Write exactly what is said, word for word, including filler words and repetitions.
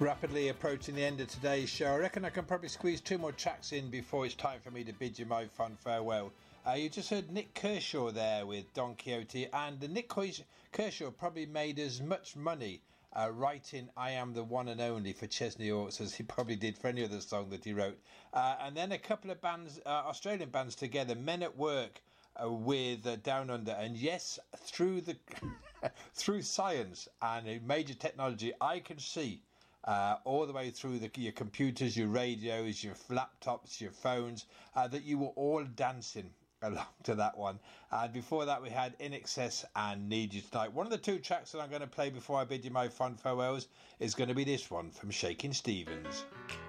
Rapidly approaching the end of today's show. I reckon I can probably squeeze two more tracks in before it's time for me to bid you my fond farewell. Uh, you just heard Nick Kershaw there with Don Quixote, and the Nick Kershaw probably made as much money uh, writing I Am the One and Only for Chesney Hawkes as he probably did for any other song that he wrote. Uh, and then a couple of bands, uh, Australian bands together, Men at Work uh, with uh, Down Under, and yes, through the through science and major technology, I can see Uh, all the way through the, your computers, your radios, your laptops, your phones, uh, that you were all dancing along to that one. And before that we had In Excess and Need You Tonight. One of the two tracks that I'm going to play before I bid you my fond farewells is going to be this one from Shakin' Stevens.